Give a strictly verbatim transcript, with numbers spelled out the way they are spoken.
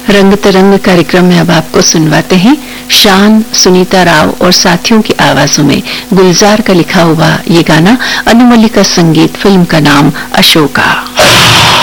रंग तरंग कार्यक्रम में अब आपको सुनवाते हैं शान, सुनीता राव और साथियों की आवाजों में गुलजार का लिखा हुआ ये गाना। अनु मलिक का संगीत, फिल्म का नाम अशोका।